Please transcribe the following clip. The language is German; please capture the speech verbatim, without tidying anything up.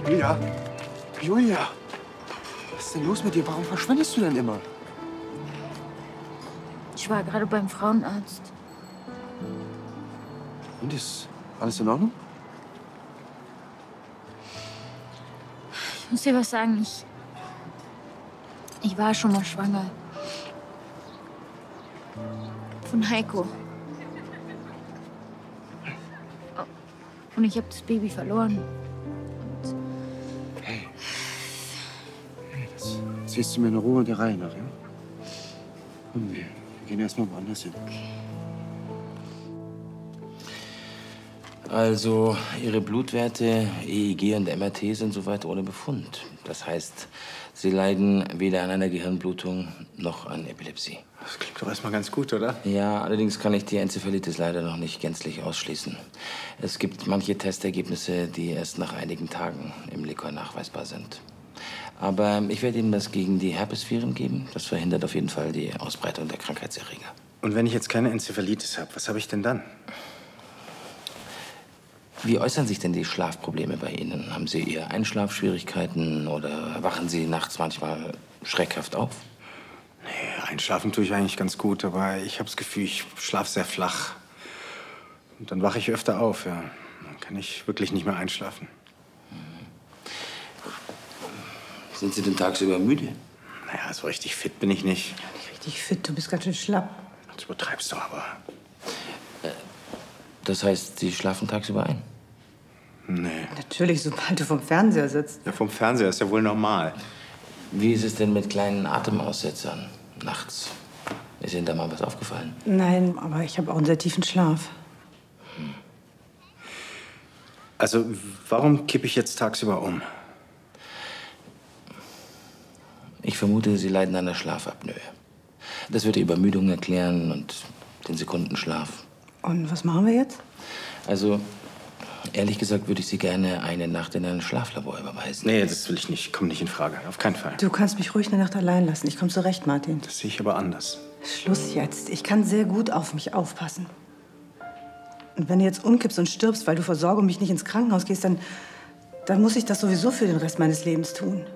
Julia? Julia? Was ist denn los mit dir? Warum verschwindest du denn immer? Ich war gerade beim Frauenarzt. Und ist alles in Ordnung? Ich muss dir was sagen. Ich, ich war schon mal schwanger. Von Heiko. Und ich habe das Baby verloren. Hey. Hey, das erzählst du mir in Ruhe der Reihe nach, ja? Komm, wir, wir gehen erst mal woanders hin. Okay. Also, Ihre Blutwerte, E E G und M R T sind soweit ohne Befund. Das heißt, Sie leiden weder an einer Gehirnblutung noch an Epilepsie. Das klingt doch erstmal ganz gut, oder? Ja, allerdings kann ich die Enzephalitis leider noch nicht gänzlich ausschließen. Es gibt manche Testergebnisse, die erst nach einigen Tagen im Liquor nachweisbar sind. Aber ich werde Ihnen was gegen die Herpesviren geben. Das verhindert auf jeden Fall die Ausbreitung der Krankheitserreger. Und wenn ich jetzt keine Enzephalitis habe, was habe ich denn dann? Wie äußern sich denn die Schlafprobleme bei Ihnen? Haben Sie eher Einschlafschwierigkeiten oder wachen Sie nachts manchmal schreckhaft auf? Nee, einschlafen tue ich eigentlich ganz gut, aber ich habe das Gefühl, ich schlafe sehr flach. Und dann wache ich öfter auf, ja. Dann kann ich wirklich nicht mehr einschlafen. Sind Sie denn tagsüber müde? Naja, so richtig fit bin ich nicht. Nicht richtig fit, du bist ganz schön schlapp. Das übertreibst du aber. Das heißt, Sie schlafen tagsüber ein? Nee. Natürlich, sobald du vom Fernseher sitzt. Ja, vom Fernseher ist ja wohl normal. Wie ist es denn mit kleinen Atemaussetzern nachts? Ist Ihnen da mal was aufgefallen? Nein, aber ich habe auch einen sehr tiefen Schlaf. Also, warum kippe ich jetzt tagsüber um? Ich vermute, Sie leiden an einer Schlafapnoe. Das wird die Übermüdung erklären und den Sekundenschlaf. Und was machen wir jetzt? Also, ehrlich gesagt, würde ich Sie gerne eine Nacht in ein Schlaflabor überweisen. Nee, das will ich nicht. Kommt nicht in Frage. Auf keinen Fall. Du kannst mich ruhig eine Nacht allein lassen. Ich komme zurecht, Martin. Das sehe ich aber anders. Schluss jetzt. Ich kann sehr gut auf mich aufpassen. Und wenn du jetzt umkippst und stirbst, weil du vor Sorge um mich nicht ins Krankenhaus gehst, dann, dann muss ich das sowieso für den Rest meines Lebens tun.